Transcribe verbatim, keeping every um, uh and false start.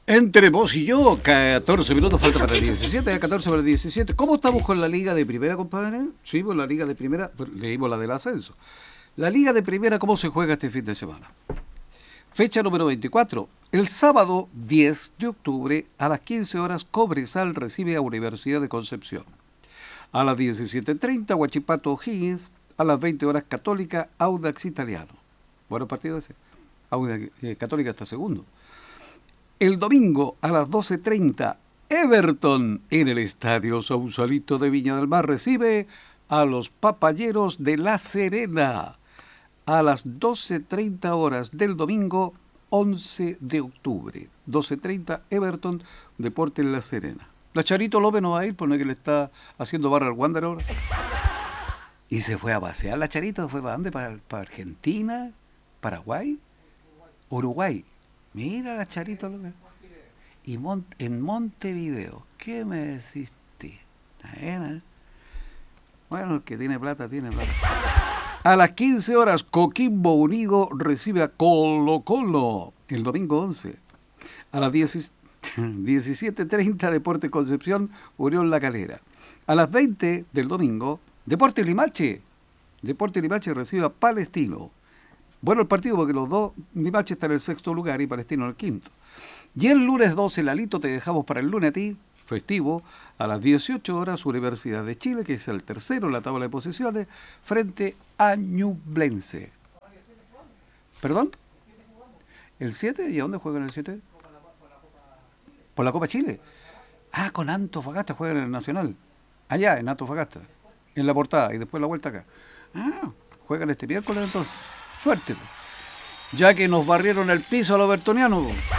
Entre vos y yo, catorce minutos falta para el diecisiete, ya catorce para el diecisiete. ¿Cómo estamos con la Liga de Primera, compadre? Sí, pues la Liga de Primera, pues, leímos la del ascenso. La Liga de Primera, ¿cómo se juega este fin de semana? Fecha número veinticuatro. El sábado diez de octubre a las quince horas Cobresal recibe a Universidad de Concepción. A las diecisiete treinta Huachipato O'Higgins. A las veinte horas Católica Audax Italiano. Bueno partido ese. Audax eh, Católica está segundo. El domingo a las doce treinta, Everton en el Estadio Sausalito de Viña del Mar recibe a los Papayeros de La Serena. A las doce treinta horas del domingo, once de octubre. doce treinta, Everton, Deportes en La Serena. La Charito López no va a ir, por no que le está haciendo barra al Wander ahora. Y se fue a pasear la Charito, ¿fue para dónde? ¿Para, para Argentina? ¿Paraguay? Uruguay. Mira la Charito López. Y Mon- en Montevideo. ¿Qué me deciste? ¿Eh? Bueno, el que tiene plata, tiene plata. A las quince horas, Coquimbo Unido recibe a Colo Colo. El domingo once. A las diecisiete treinta, Deportes Concepción, Unión La Calera. A las veinte del domingo, Deportes Limache. Deportes Limache recibe a Palestino. Bueno el partido porque los dos, Limache está en el sexto lugar y Palestino en el quinto. Y el lunes doce, Lalito, te dejamos para el lunes a ti, festivo, a las dieciocho horas, Universidad de Chile, que es el tercero en la tabla de posiciones, frente a Ñublense. ¿Perdón? ¿El siete? ¿Y a dónde juegan el siete? Por la Copa Chile. Ah, con Antofagasta juegan en el Nacional. Allá, en Antofagasta. En la portada y después la vuelta acá. Ah, juegan este miércoles entonces. Suerte. Ya que nos barrieron el piso a los bertonianos.